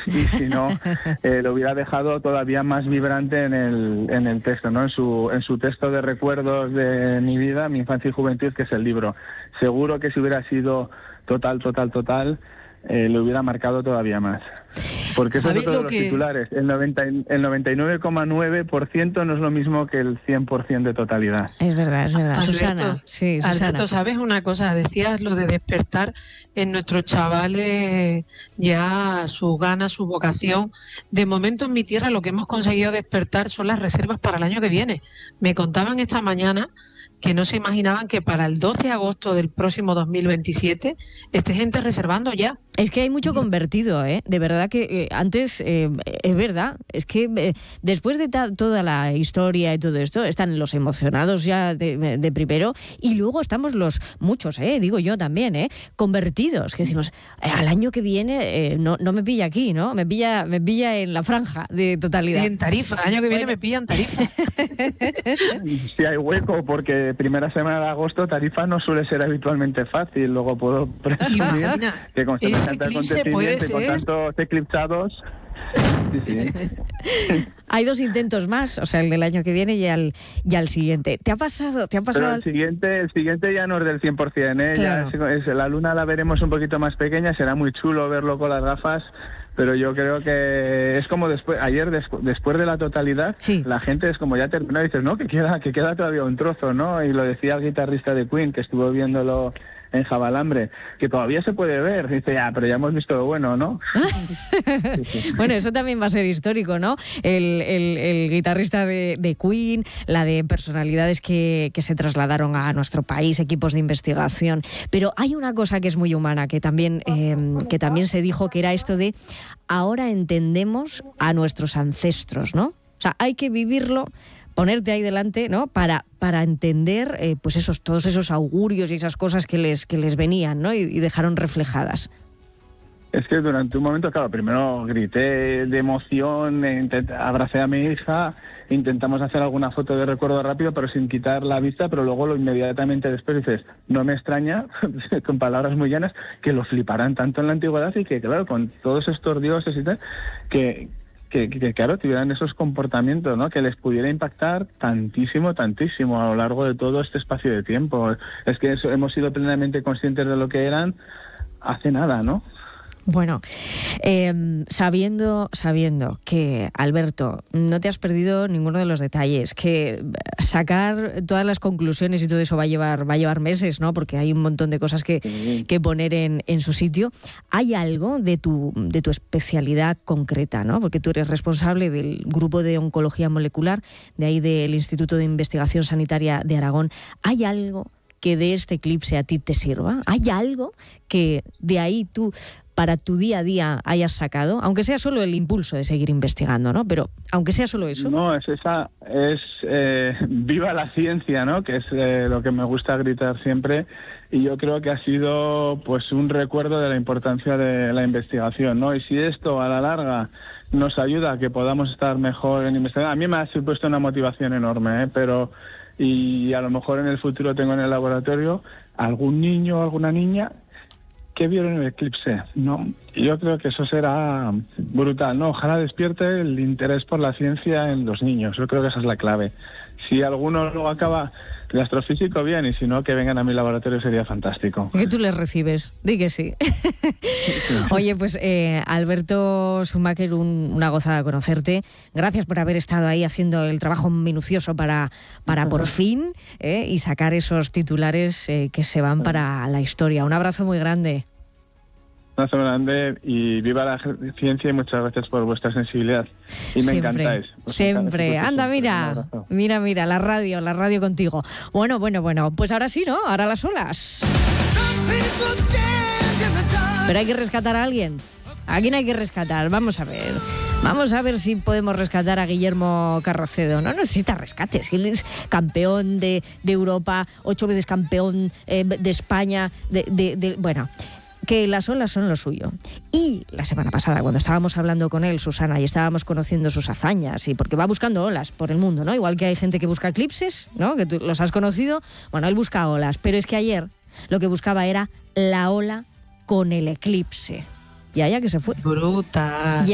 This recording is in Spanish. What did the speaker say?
y si no, lo hubiera dejado todavía más vibrante en el texto, ¿no? En su texto de recuerdos de mi vida, mi infancia y juventud, que es el libro. Seguro que si hubiera sido total, lo hubiera marcado todavía más. Porque eso es otro de los titulares. El 99,9% no es lo mismo que el 100% de totalidad. Es verdad. Alberto, Susana, sí, Susana. Alberto, ¿sabes una cosa? Decías lo de despertar en nuestros chavales ya sus ganas, su vocación. De momento en mi tierra lo que hemos conseguido despertar son las reservas para el año que viene. Me contaban esta mañana que no se imaginaban que para el 12 de agosto del próximo 2027 esté gente reservando ya. Es que hay mucho convertido, ¿eh? De verdad que antes, es verdad, es que después de toda la historia y todo esto, están los emocionados ya de primero, y luego estamos los muchos, digo yo también, convertidos, que decimos, al año que viene no me pilla aquí, ¿no? Me pilla en la franja de totalidad. Y en Tarifa, el año que viene me pilla en Tarifa. Sí hay hueco, porque primera semana de agosto Tarifa no suele ser habitualmente fácil, luego puedo presumir que con semejante acontecimiento y con tantos eclipsados... Sí. Hay 2 intentos más, o sea, el del año que viene y al siguiente. ¿Te ha pasado? Pero el siguiente ya no es del 100%, Claro. Ya la luna la veremos un poquito más pequeña, será muy chulo verlo con las gafas, pero yo creo que es como después de la totalidad, sí. La gente es como ya terminó y dices, no, que queda todavía un trozo, ¿no? Y lo decía el guitarrista de Queen, que estuvo viéndolo en Javalambre, que todavía se puede ver. Dice, pero ya hemos visto lo bueno, ¿no? Sí. Bueno, eso también va a ser histórico, ¿no? El guitarrista de Queen, la de personalidades que se trasladaron a nuestro país, equipos de investigación. Pero hay una cosa que es muy humana, que también se dijo, que era esto de ahora entendemos a nuestros ancestros, ¿no? O sea, hay que vivirlo, ponerte ahí delante, ¿no? Para entender pues todos esos augurios y esas cosas que les venían, ¿no? Y dejaron reflejadas. Es que durante un momento, claro, primero grité de emoción, abracé a mi hija, intentamos hacer alguna foto de recuerdo rápido, pero sin quitar la vista, pero luego inmediatamente después dices, no me extraña, con palabras muy llanas, que lo fliparán tanto en la antigüedad y que, claro, con todos estos dioses y tal, que claro, tuvieran esos comportamientos, ¿no? Que les pudiera impactar tantísimo a lo largo de todo este espacio de tiempo. Es que hemos sido plenamente conscientes de lo que eran hace nada, ¿no? Bueno, sabiendo que, Alberto, no te has perdido ninguno de los detalles, que sacar todas las conclusiones y todo eso va a llevar meses, ¿no? Porque hay un montón de cosas que poner en su sitio. ¿Hay algo de tu especialidad concreta, ¿no? Porque tú eres responsable del grupo de oncología molecular, de ahí del Instituto de Investigación Sanitaria de Aragón. ¿Hay algo que de este eclipse a ti te sirva? ¿Hay algo que de ahí tú, para tu día a día, hayas sacado? Aunque sea solo el impulso de seguir investigando, ¿no? Pero aunque sea solo eso. No, es viva la ciencia, ¿no? Que es lo que me gusta gritar siempre. Y yo creo que ha sido pues un recuerdo de la importancia de la investigación, ¿no? Y si esto a la larga nos ayuda a que podamos estar mejor en investigación, a mí me ha supuesto una motivación enorme, pero y a lo mejor en el futuro tengo en el laboratorio algún niño o alguna niña que vieron el eclipse, ¿no? Y yo creo que eso será brutal, ¿no? Ojalá despierte el interés por la ciencia en los niños. Yo creo que esa es la clave. Si alguno luego acaba de astrofísico, bien, y si no, que vengan a mi laboratorio sería fantástico. Que tú les recibes, di que sí. Oye, pues Alberto Schumacher, una gozada conocerte. Gracias por haber estado ahí haciendo el trabajo minucioso para por fin y sacar esos titulares que se van para la historia. Un abrazo muy grande. Un abrazo grande y viva la ciencia, y muchas gracias por vuestra sensibilidad. Y me encantáis. Siempre. Anda, mira, la radio contigo. Bueno, pues ahora sí, ¿no? Ahora las olas. Pero hay que rescatar a alguien. ¿A quién hay que rescatar? Vamos a ver si podemos rescatar a Guillermo Carracedo. No necesita rescates. Él es campeón de Europa, 8 veces campeón de España. Bueno, que las olas son lo suyo. Y la semana pasada, cuando estábamos hablando con él, Susana, y estábamos conociendo sus hazañas, y porque va buscando olas por el mundo, ¿no? Igual que hay gente que busca eclipses, ¿no? Que tú los has conocido. Bueno, él busca olas, pero es que ayer lo que buscaba era la ola con el eclipse. Y allá que se fue. Brutal.